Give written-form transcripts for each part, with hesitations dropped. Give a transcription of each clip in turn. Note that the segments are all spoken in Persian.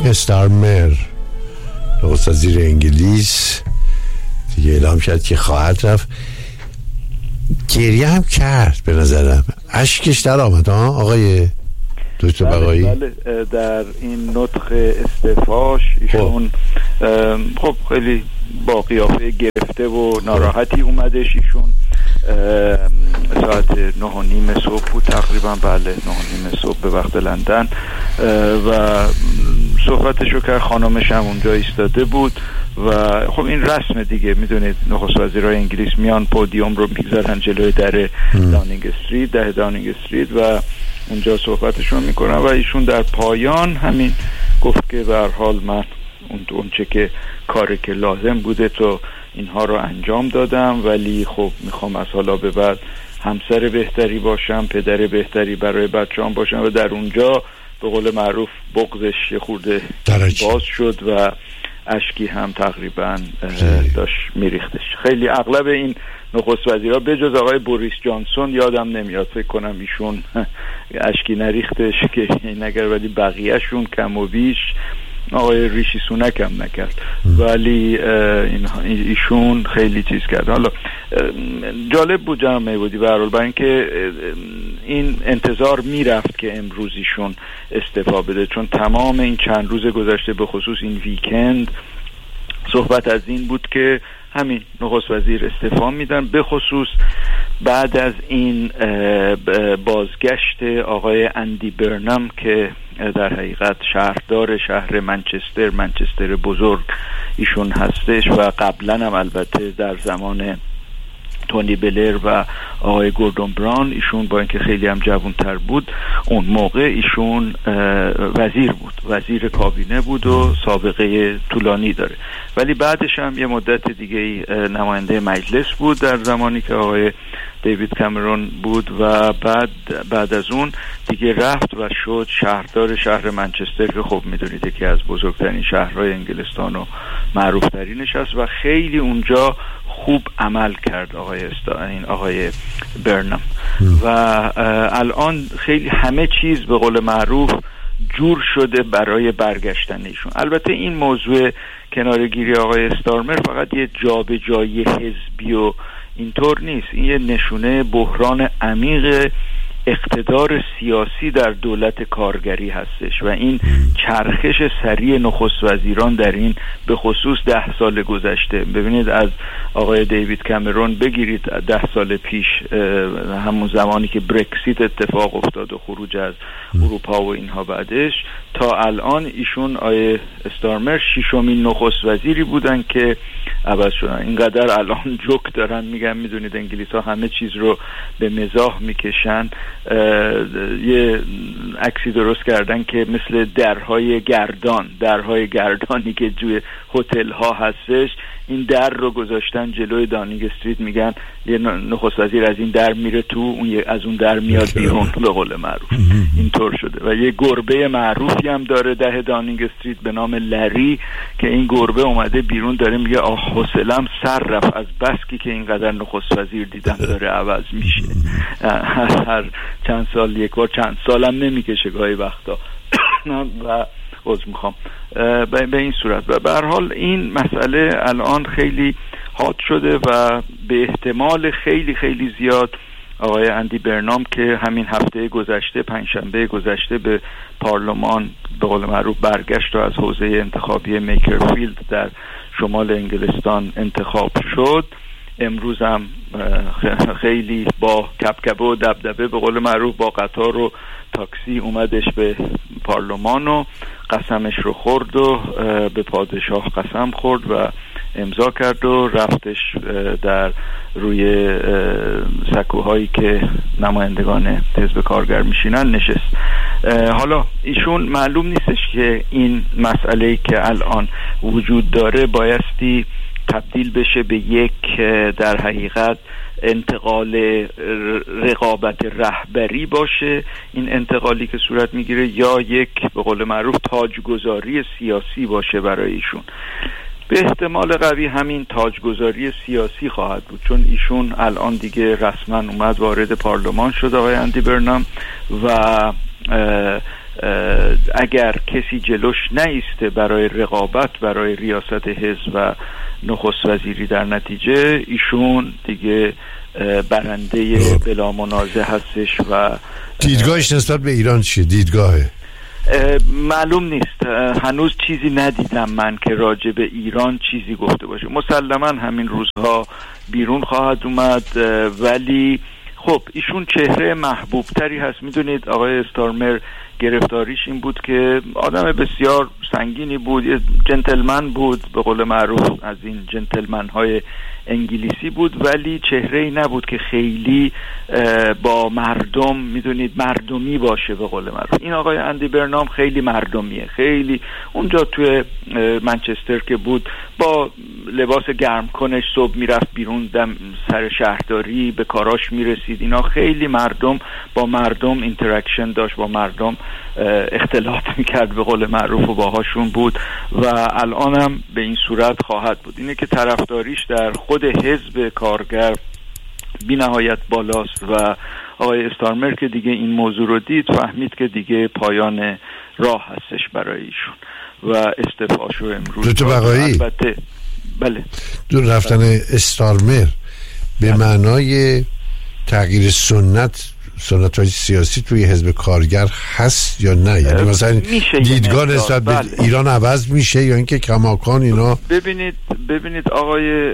استارمر نخست وزیر انگلیس دیگه اعلام کرد که خواهد رفت. گریه هم کرد به نظرم، اشکش در آمد آقای دکتر بقایی. بله در این نطق استعفاش ایشون خب خیلی با قیافه گرفته و ناراحتی اومدش. ایشون ساعت 9:30 صبح بود تقریبا، بله 9:30 صبح به وقت لندن، و صحبتشو که خانمش هم اونجا ایستاده بود و خب این رسم دیگه، میدونید نخست وزیرای انگلیس میان پودیوم رو میگذارن جلوی در داونینگ استریت، ده داونینگ استریت، و اونجا صحبتشون میکنن و ایشون در پایان همین گفت که به هر حال من اون چه که کاری که لازم بوده تو اینها رو انجام دادم، ولی خب میخوام از حالا به بعد همسر بهتری باشم، پدر بهتری برای بچه‌ام باشم، و در اونجا به قول معروف بغضش یه خورده باز شد و اشکی هم تقریبا داشت میریختش. خیلی اغلب این نخست وزیرها به جز آقای بوریس جانسون یادم نمیاد، فکر کنم ایشون اشکی نریختش که نگر، ولی بقیهشون کم و بیش، آقای ریشی سونک هم نکرد، ولی ایشون خیلی چیز کرد. حالا جالب بود جناب میبودی به هر حال، برای اینکه این انتظار میرفت که امروز ایشون استعفا بده، چون تمام این چند روز گذشته به خصوص این ویکند صحبت از این بود که همین نخست وزیر استعفا میدن، به خصوص بعد از این بازگشت آقای اندی برنام که در حقیقت شهردار شهر منچستر بزرگ ایشون هستش، و قبلا هم البته در زمان تونی بلر و آقای گوردون براون ایشون با اینکه خیلی هم جوانتر بود اون موقع ایشون وزیر بود، وزیر کابینه بود و سابقه طولانی داره، ولی بعدش هم یه مدت دیگه نماینده مجلس بود در زمانی که آقای دیوید کامرون بود، و بعد از اون دیگه رفت و شد شهردار شهر منچستر که خب میدونید یکی از بزرگترین شهرهای انگلستان و معروف ترینش هست، و خیلی اونجا خوب عمل کرد آقای برنام، و الان خیلی همه چیز به قول معروف جور شده برای برگشتن ایشون. البته این موضوع کنارگیری آقای استارمر فقط یه جابجایی حزبی و اینطور نیست، این یه نشونه بحران عمیق اقتدار سیاسی در دولت کارگری هستش، و این چرخش سریع نخست وزیران در این به خصوص 10 سال گذشته، ببینید از آقای دیوید کامرون بگیرید 10 سال پیش، همون زمانی که برکسیت اتفاق افتاد و خروج از اروپا و اینها، بعدش تا الان ایشون آقای استارمر 6مین نخست وزیری بودن که عوض شدن. اینقدر الان جوک دارن میگن، میدونید انگلیس ها همه چیز رو به مزاح میکشن، یه عکسی درست کردن که مثل درهای گردانی که توی هتل ها هستش، این در رو گذاشتن جلوی دانینگ استریت، میگن یه نخست وزیر از این در میره تو، اون از اون در میاد بیرون، به قول معروف اینطور شده. و یه گربه معروفی هم داره ده دانینگ استریت به نام لری، که این گربه اومده بیرون داره میگه حوصله‌ام سر رفت از بسکی که اینقدر نخست وزیر دیدم داره عوض میشه، هر چند سال یک بار، چند سالم نمیکشه گاهی وقتا و میخوام به این صورت. و به هر حال این مسئله الان خیلی حاد شده و به احتمال خیلی خیلی زیاد آقای اندی برنام که همین هفته گذشته پنجشنبه گذشته به پارلمان به قول معروف برگشت و از حوزه انتخابی میکرفیلد در شمال انگلستان انتخاب شد، امروز هم خیلی با کبکبه و دبدبه به قول معروف با قطار و تاکسی اومدش به پارلمان و قسمش رو خورد و به پادشاه قسم خورد و امضا کرد و رفتش در روی سکوهایی که نمایندگان حزب کارگر میشینن نشست. حالا ایشون معلوم نیستش که این مسئله که الان وجود داره بایستی تبدیل بشه به یک در حقیقت انتقال رقابت رهبری باشه، این انتقالی که صورت میگیره، یا یک به قول معروف تاجگذاری سیاسی باشه برای ایشون. به احتمال قوی همین تاجگذاری سیاسی خواهد بود، چون ایشون الان دیگه رسما اومد وارد پارلمان شد آقای اندی برنام، و اگر کسی جلوش نایسته برای رقابت برای ریاست حزب و نخست وزیری، در نتیجه ایشون دیگه برنده بلا منازع هستش. و دیدگاهش نسبت به ایران چیه؟ دیدگاهه معلوم نیست، هنوز چیزی ندیدم من که راجع به ایران چیزی گفته باشه. مسلما همین روزها بیرون خواهد اومد، ولی خب ایشون چهره محبوب تری هست. میدونید آقای استارمر گرفتاریش این بود که آدم بسیار سنگینی بود، یه جنتلمن بود، به قول معروف از این جنتلمن های انگلیسی بود، ولی چهره‌ای نبود که خیلی با مردم، میدونید، مردمی باشه به قول معروف. این آقای اندی برنام خیلی مردمیه، خیلی اونجا توی منچستر که بود با لباس گرم کنش صبح میرفت بیرون سر شهرداری به کاراش میرسید. اینا خیلی مردم، با مردم اینتراکشن داشت، با مردم اختلاط میکرد به قول معروف و باهاشون بود و الانم به این صورت خواهد بود. اینه که طرفداریش در خود حزب کارگر بی نهایت بالاست و آقای استارمر که دیگه این موضوع رو دید فهمید که دیگه پایان راه هستش برای ایشون و استعفاشو امروز. دکتر بقایی، البته بله، دور رفتن استارمر به معنای تغییر سنت‌های سیاسی توی حزب کارگر هست یا نه؟ یعنی مثلا دیدگاه نسبت به ایران عوض میشه یا اینکه کماکان اینا؟ ببینید آقای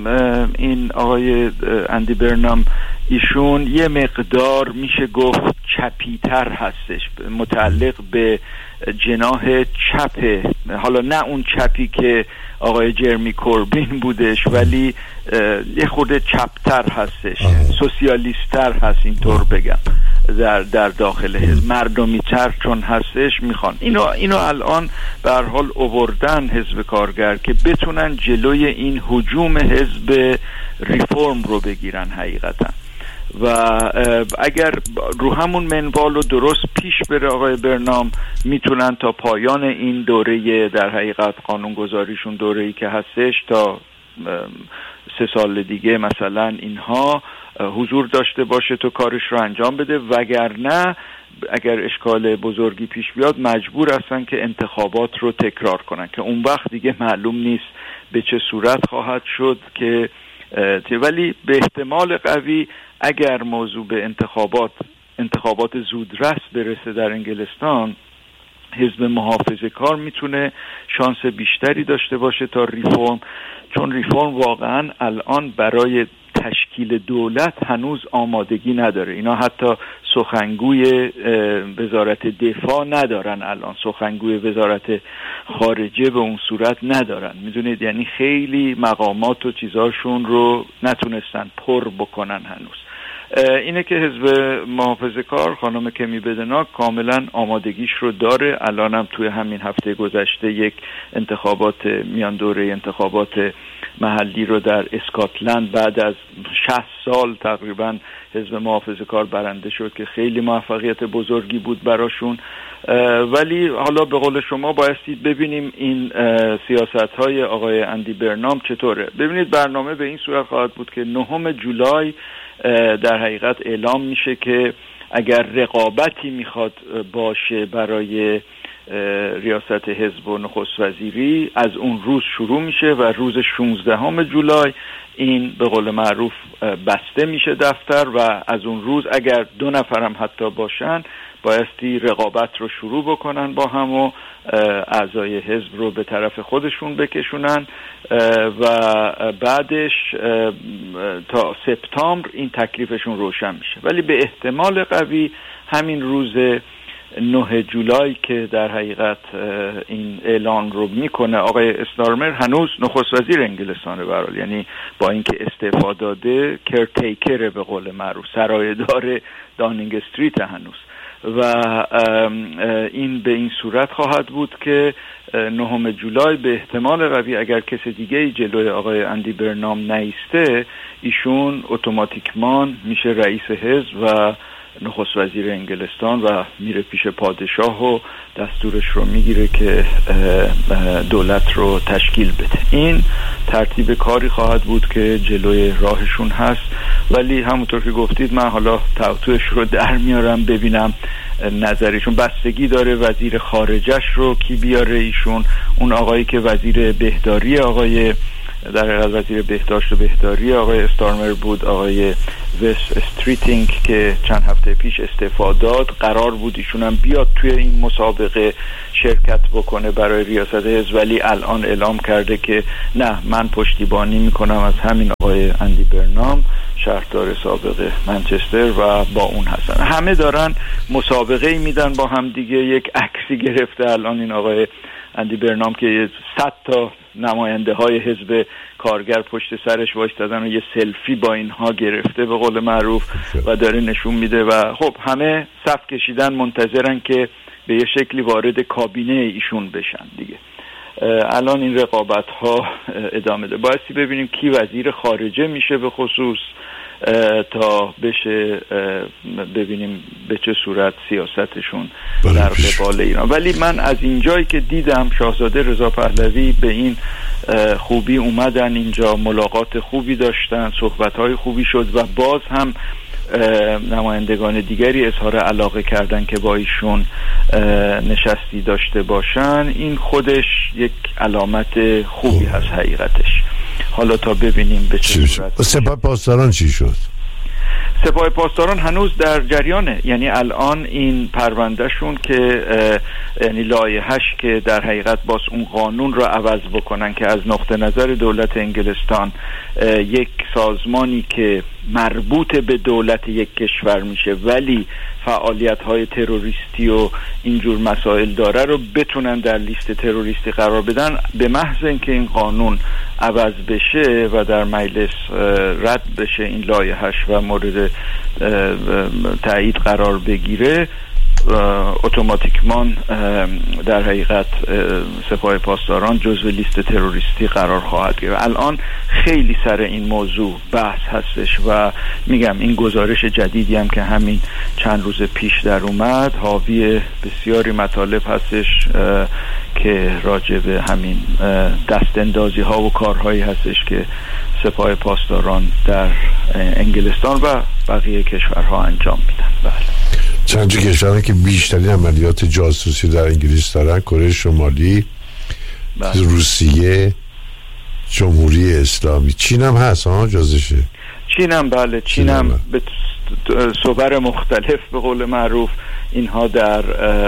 اندی برنام ایشون یه مقدار میشه گفت چپی‌تر هستش، متعلق به جناح چپ، حالا نه اون چپی که آقای جرمی کوربین بودش، ولی یه خورده چپتر هستش، سوسیالیستتر هست اینطور بگم، در داخل حزب مردمی تر چون هستش. میخوان اینو الان به هر حال آوردن حزب کارگر که بتونن جلوی این هجوم حزب ریفرم رو بگیرن حقیقتا. و اگر رو همون منوال رو درست پیش بره آقای برنام، میتونن تا پایان این دوره، در حقیقت قانونگذاریشون دوره‌ای که هستش، تا 3 سال دیگه مثلا اینها حضور داشته باشه تو کارش رو انجام بده، وگرنه اگر اشکال بزرگی پیش بیاد مجبور هستن که انتخابات رو تکرار کنن که اون وقت دیگه معلوم نیست به چه صورت خواهد شد. که ولی به احتمال قوی اگر موضوع به انتخابات زودرس برسه در انگلستان، حزب محافظه کار میتونه شانس بیشتری داشته باشه تا ریفرم، چون ریفرم واقعا الان برای تشکیل دولت هنوز آمادگی نداره. اینا حتی سخنگوی وزارت دفاع ندارن، الان سخنگوی وزارت خارجه به اون صورت ندارن، میدونید، یعنی خیلی مقامات و چیزاشون رو نتونستن پر بکنن هنوز. اینه که حزب محافظه کار خانم کمی بدناک کاملا آمادگیش رو داره. الانم توی همین هفته گذشته یک انتخابات میان دوره، انتخابات محلی رو در اسکاتلند بعد از 60 سال تقریبا حزب محافظه کار برنده شد که خیلی موفقیت بزرگی بود براشون. ولی حالا به قول شما بایستی ببینیم این سیاست‌های آقای اندی برنام چطوره. ببینید برنامه به این صورت خواهد بود که 9 جولای در حقیقت اعلام میشه که اگر رقابتی میخواد باشه برای ریاست حزب و نخست وزیری، از اون روز شروع میشه و روز 16 جولای این به قول معروف بسته میشه دفتر و از اون روز اگر 2 نفرم حتی باشن بایستی رقابت رو شروع بکنن با هم و اعضای حزب رو به طرف خودشون بکشونن و بعدش تا سپتامبر این تکلیفشون روشن میشه. ولی به احتمال قوی همین روز 9 جولای که در حقیقت این اعلان رو میکنه آقای استارمر، هنوز نخست وزیر انگلستانه برحال، یعنی با اینکه استعفا داده کرتیکر به قول معروف، سرایدار دانینگ استریت هنوز، و این به این صورت خواهد بود که 9 جولای به احتمال قوی اگر کسی دیگه جلوی آقای اندی برنام نیسته، ایشون اتوماتیکمان میشه رئیس حزب و نخست وزیر انگلستان و میره پیش پادشاه و دستورش رو میگیره که دولت رو تشکیل بده. این ترتیب کاری خواهد بود که جلوی راهشون هست. ولی همونطور که گفتید من حالا توتوش رو در میارم ببینم نظرشون بستگی داره وزیر خارجش رو کی بیاره ایشون. اون آقایی که وزیر بهداری آقای در حقیقت وزیر بهداشت و بهداری آقای استارمر بود، آقای وس استریتینگ که چند هفته پیش استعفا داد، قرار بود ایشون هم بیاد توی این مسابقه شرکت بکنه برای ریاست حزب، ولی الان اعلام کرده که نه، من پشتیبانی میکنم از همین آقای اندی برنام، شهردار سابق منچستر، و با اون هستن. همه دارن مسابقه میدن با هم دیگه. یک عکسی گرفته الان این آقای اندی برنام که 100 تا نماینده های حزب کارگر پشت سرش وایستادن و یه سلفی با اینها گرفته به قول معروف و داره نشون میده و خب همه صف کشیدن منتظرن که به یه شکلی وارد کابینه ایشون بشن دیگه. الان این رقابت ها ادامه ده. بایستی ببینیم کی وزیر خارجه میشه به خصوص تا بشه ببینیم به چه صورت سیاستشون در قبال ایران. ولی من از اینجایی که دیدم شاهزاده رضا پهلوی به این خوبی اومدن اینجا، ملاقات خوبی داشتن، صحبت‌های خوبی شد و باز هم نمایندگان دیگری اظهار علاقه کردن که با ایشون نشستی داشته باشن. این خودش یک علامت خوبی هست حقیقتش. حالا تا ببینیم به چه صورت. سپاه پاسداران چی شد؟ سپاه پاسداران هنوز در جریانه، یعنی الان این پروندهشون که یعنی لایحه‌اش که در حقیقت باز اون قانون رو عوض بکنن که از نقطه نظر دولت انگلستان یک سازمانی که مربوط به دولت یک کشور میشه ولی فعالیت‌های تروریستی و اینجور مسائل داره رو بتونن در لیست تروریستی قرار بدن. به محض اینکه این قانون عوض بشه و در مجلس رد بشه این لایحه‌اش و مورد تایید قرار بگیره، اتوماتیکمان در حقیقت سپاه پاسداران جزو لیست تروریستی قرار خواهد گرفت. الان خیلی سر این موضوع بحث هستش و میگم این گزارش جدیدی هم که همین چند روز پیش در اومد حاوی بسیاری مطالب هستش که راجع به همین دست اندازی ها و کارهایی هستش که سپاه پاسداران در انگلستان و بقیه کشورها انجام میدن. بله. چند کشوری که بیشترین عملیات جاسوسی در انگلیس دارن، کره شمالی، روسیه، جمهوری اسلامی، چین هم هست جزشه. چین هم بله، چین هم به صور مختلف به قول معروف اینها در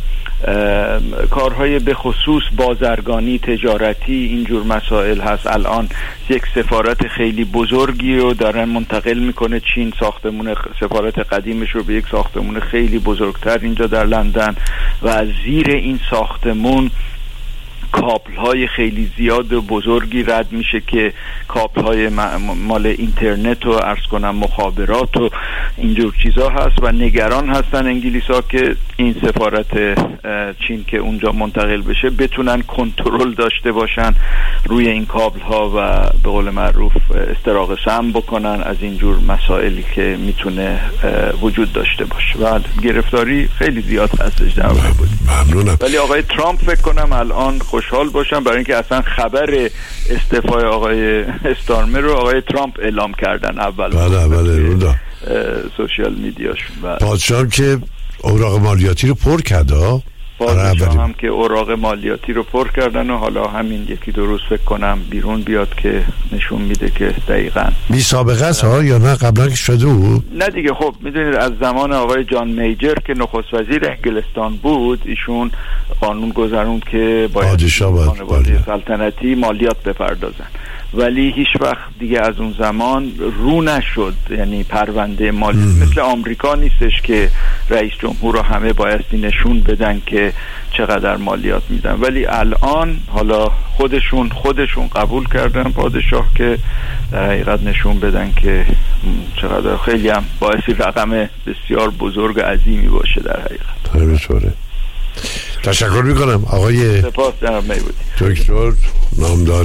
کارهای به خصوص بازرگانی، تجارتی، اینجور مسائل هست. الان یک سفارت خیلی بزرگی رو دارن منتقل میکنه چین، ساختمون سفارت قدیمش رو به یک ساختمون خیلی بزرگتر اینجا در لندن و از زیر این ساختمون کابل‌های خیلی زیاد و بزرگی رد میشه که کابل‌های مال اینترنت و عرض کنم مخابرات و اینجور چیزا هست و نگران هستن انگلیس‌ها که این سفارت چین که اونجا منتقل بشه بتونن کنترل داشته باشن روی این کابل‌ها و به قول معروف استراق سم بکنن از اینجور مسائلی که میتونه وجود داشته باشه و گرفتاری خیلی زیاد هستش در واقع بود. ممنونم. ولی آقای ترامپ فکر کنم الان خوشحال باشم برای اینکه اصلا خبر استعفای آقای استارمر رو آقای ترامپ اعلام کردن اول. بله سوشیال میدیاشون. پادشاه که اوراق مالیاتی رو پر کرد پادشاه هم که اوراق مالیاتی رو پر کردن و حالا همین یکی دو روز فکر کنم بیرون بیاد که نشون میده که دقیقاً بی سابقه است یا نه قبلا که شده بود؟ نه دیگه. خب میدونید از زمان آقای جان میجر که نخست وزیر انگلستان بود ایشون قانون گذروند که باید خانواده سلطنتی مالیات بپردازن، ولی هیچ وقت دیگه از اون زمان رو نشد. یعنی پرونده مالی مثل آمریکا نیستش که رئیس جمهور رو همه بایستی نشون بدن که چقدر مالیات میدن، ولی الان حالا خودشون قبول کردن پادشاه که در حقیقت نشون بدن که چقدر، خیلی هم بایستی رقم بسیار بزرگ عظیمی باشه در حقیقت. همینطوره. تشکر میکنم آقای سپاس جناب میبودی دکتر نامدار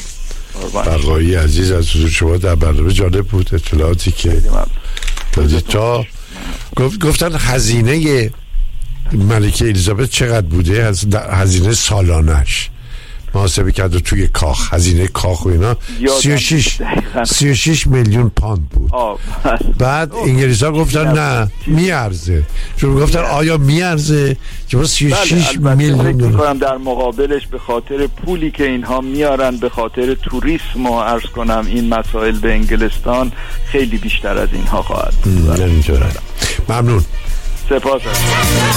بقایی عزیز از حضور شما در برنامه. جالب بود اطلاعاتی که تا گفتن هزینه ملکه الیزابت چقدر بوده، هزینه سالانش محاسبه کرد و توی کاخ، هزینه کاخ و اینا 36 میلیون پوند بود. بعد انگلیس ها گفتن نه میارزه، چون گفتن آیا میارزه که 36 میلیون دلار در مقابلش به خاطر پولی که اینها میارن به خاطر توریسم و عرض کنم این مسائل به انگلستان خیلی بیشتر از اینها خواهد بود. اینطوره. ممنون. سپاس.